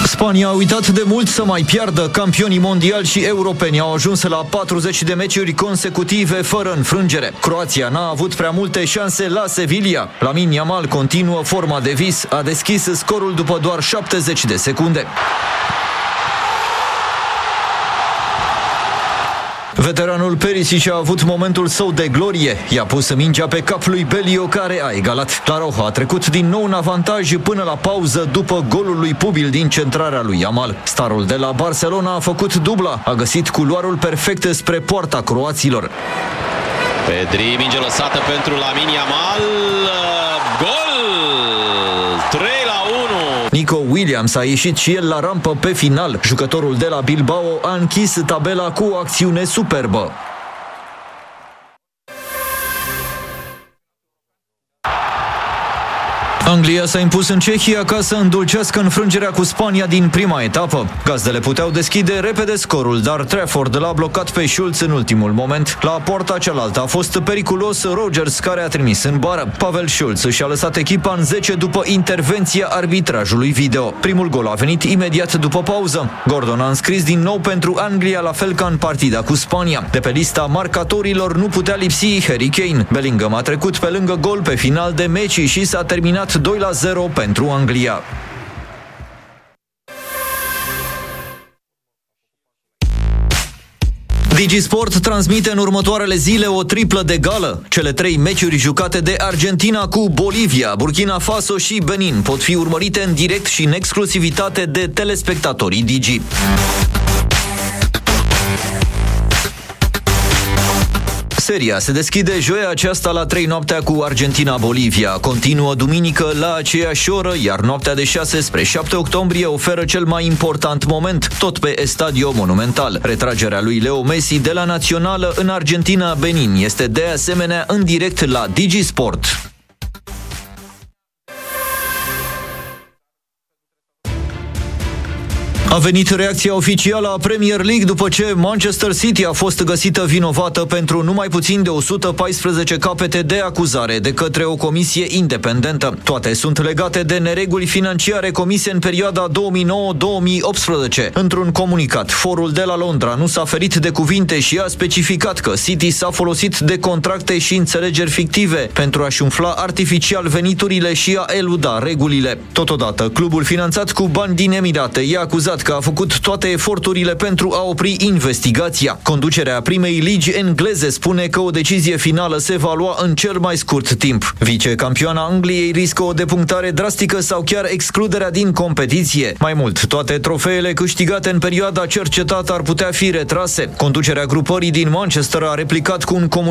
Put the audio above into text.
Spania a uitat de mult să mai piardă. Campionii mondiali și europeni au ajuns la 40 de meciuri consecutive fără înfrângere. Croația n-a avut prea multe șanse la Sevilla. Lamine Yamal continuă forma de vis, a deschis scorul după doar 70 de secunde. Veteranul Perisic a avut momentul său de glorie. I-a pus mingea pe cap lui Belio, care a egalat. La Roja a trecut din nou în avantaj până la pauză după golul lui Pubil din centrarea lui Yamal. Starul de la Barcelona a făcut dubla. A găsit culoarul perfect spre poarta croaților. Pedri, minge lăsată pentru Lamine Yamal. Gol! 3-1. Nico Williams a ieșit și el la rampă pe final. Jucătorul de la Bilbao a închis tabela cu o acțiune superbă. Anglia s-a impus în Cehia ca să îndulcească înfrângerea cu Spania din prima etapă. Gazdele puteau deschide repede scorul, dar Trafford l-a blocat pe Schulz în ultimul moment. La poarta cealaltă a fost periculos Rodgers, care a trimis în bară. Pavel Schulz și-a lăsat echipa în 10 după intervenția arbitrajului video. Primul gol a venit imediat după pauză. Gordon a înscris din nou pentru Anglia, la fel ca în partida cu Spania. De pe lista marcatorilor nu putea lipsi Harry Kane. Bellingham a trecut pe lângă gol pe final de meci și s-a terminat 2-0 pentru Anglia. DigiSport transmite în următoarele zile o triplă de gală. Cele 3 meciuri jucate de Argentina cu Bolivia, Burkina Faso și Benin pot fi urmărite în direct și în exclusivitate de telespectatorii Digi. Seria se deschide joia aceasta la 3 noaptea cu Argentina-Bolivia. Continuă duminică la aceeași oră, iar noaptea de 6 spre 7 octombrie oferă cel mai important moment, tot pe Estadio Monumental. Retragerea lui Leo Messi de la Națională în Argentina-Benin este de asemenea în direct la DigiSport. A venit reacția oficială a Premier League după ce Manchester City a fost găsită vinovată pentru numai puțin de 114 capete de acuzare de către o comisie independentă. Toate sunt legate de nereguli financiare comise în perioada 2009-2018. Într-un comunicat, forul de la Londra nu s-a ferit de cuvinte și a specificat că City s-a folosit de contracte și înțelegeri fictive pentru a-și umfla artificial veniturile și a eluda regulile. Totodată, clubul finanțat cu bani din Emirate i-a acuzat că a făcut toate eforturile pentru a opri investigația. Conducerea primei ligi engleze spune că o decizie finală se va lua în cel mai scurt timp. Vicecampioana Angliei riscă o depunctare drastică sau chiar excluderea din competiție. Mai mult, toate trofeele câștigate în perioada cercetată ar putea fi retrase. Conducerea grupării din Manchester a replicat cu un comunicat